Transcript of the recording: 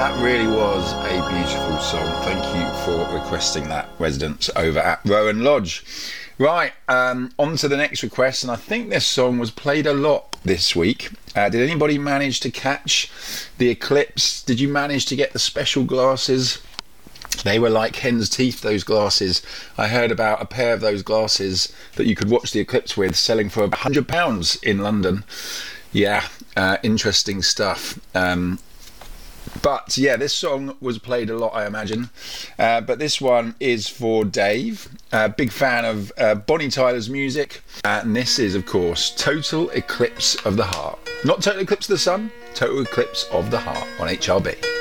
That really was a beautiful song. Thank you for requesting that, residents over at Rowan Lodge. Right, on to the next request, and I think this song was played a lot this week. Did anybody manage to catch the eclipse? Did you manage to get the special glasses? They were like hen's teeth, those glasses. I heard about a pair of those glasses that you could watch the eclipse with selling for £100 in London. Yeah, interesting stuff. But yeah, this song was played a lot, I imagine. But this one is for Dave, big fan of Bonnie Tyler's music. And this is, of course, Total Eclipse of the Heart. Not Total Eclipse of the Sun, Total Eclipse of the Heart on HRB.